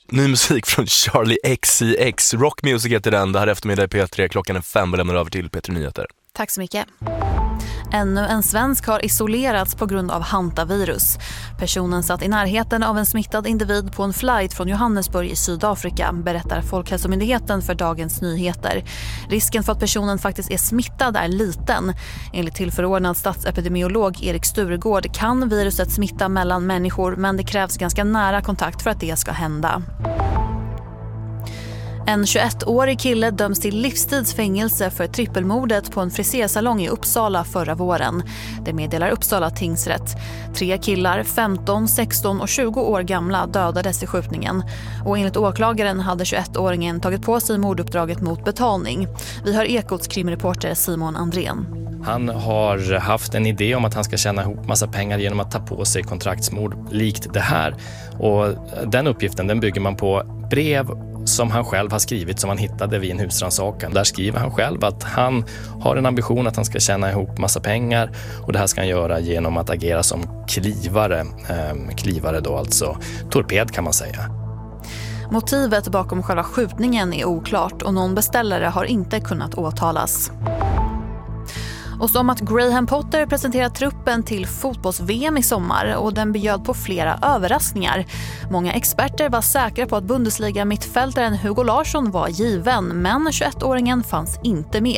Ny musik från Charlie XCX. Rock Music heter den. Det här eftermiddag i P3. Klockan är 5 och lämnar över till P3 Nyheter. Tack så mycket. Ännu en svensk har isolerats på grund av hantavirus. Personen satt i närheten av en smittad individ på en flight från Johannesburg i Sydafrika, berättar Folkhälsomyndigheten för Dagens Nyheter. Risken för att personen faktiskt är smittad är liten. Enligt tillförordnad statsepidemiolog Erik Sturegård kan viruset smitta mellan människor, men det krävs ganska nära kontakt för att det ska hända. En 21-årig kille döms till livstidsfängelse för trippelmordet på en frisersalong i Uppsala förra våren. Det meddelar Uppsala tingsrätt. 3 killar, 15, 16 och 20 år gamla, dödades i skjutningen. Och enligt åklagaren hade 21-åringen tagit på sig morduppdraget mot betalning. Vi har Ekots krimreporter Simon Andrén. Han har haft en idé om att han ska tjäna ihop massa pengar genom att ta på sig kontraktsmord likt det här. Och den uppgiften den bygger man på brev som han själv har skrivit, som han hittade vid en husrannsakan. Där skriver han själv att han har en ambition att han ska tjäna ihop massa pengar, och det här ska han göra genom att agera som klivare. Klivare då alltså torped kan man säga. Motivet bakom själva skjutningen är oklart och någon beställare har inte kunnat åtalas. Och som att Graham Potter presenterar truppen till fotbolls-VM i sommar, och den bjöd på flera överraskningar. Många experter var säkra på att Bundesliga-mittfältaren Hugo Larsson var given, men 21-åringen fanns inte med.